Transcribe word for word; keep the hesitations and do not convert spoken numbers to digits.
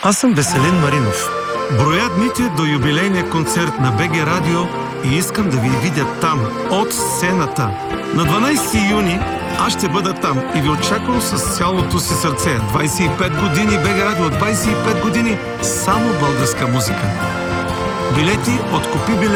Аз съм Веселин Маринов. Броя дните до юбилейния концерт на БГ Радио и искам да ви видя там, от сцената. На дванайсети юни аз ще бъда там и ви очаквам с цялото си сърце. двайсет и пет години БГ Радио, двайсет и пет години само българска музика. Билети от Купи билети.